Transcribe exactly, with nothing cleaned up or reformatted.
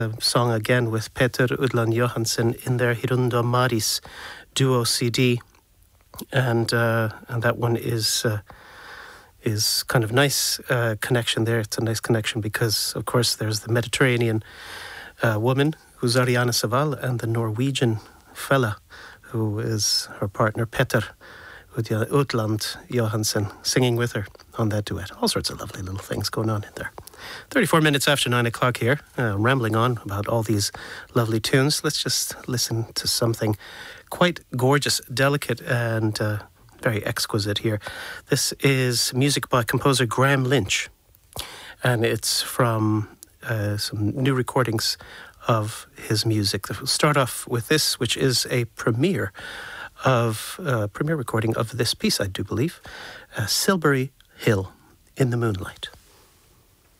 song again with Peter Udland Johansen in their Hirundo Maris duo C D, and uh, and that one is uh, is kind of nice uh, connection there. It's a nice connection because, of course, there's the Mediterranean uh, woman who's Ariana Saval, and the Norwegian fella who is her partner Peter Udland Johansen, singing with her on that duet. All sorts of lovely little things going on in there. thirty-four minutes after nine o'clock here, uh, rambling on about all these lovely tunes. Let's just listen to something quite gorgeous, delicate, and uh, very exquisite here. This is music by composer Graham Lynch, and it's from uh, some new recordings of his music. We'll start off with this, which is a premiere of uh, premiere recording of this piece, I do believe, uh, Silbury Hill in the Moonlight.